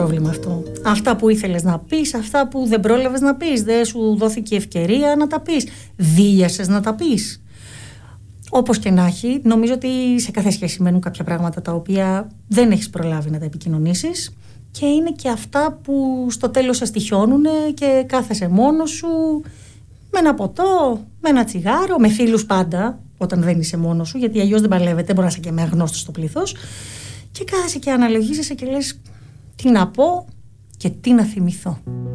πρόβλημα αυτό. Αυτά που ήθελες να πεις, αυτά που δεν πρόλαβες να πεις, δεν σου δόθηκε ευκαιρία να τα πεις, δίλιασες να τα πεις. Όπως και να έχει, νομίζω ότι σε κάθε σχέση μένουν κάποια πράγματα τα οποία δεν έχεις προλάβει να τα επικοινωνήσεις και είναι και αυτά που στο τέλος σε στοιχιώνουν και κάθεσαι μόνος σου με ένα ποτό, με ένα τσιγάρο, με φίλους πάντα, όταν δεν είσαι μόνος σου, γιατί αλλιώς δεν παλεύεται, μπορεί να είσαι και με αγνώστους στο πλήθος, και κάθεσαι και αναλογίζεσαι και λες τι να πω και τι να θυμηθώ.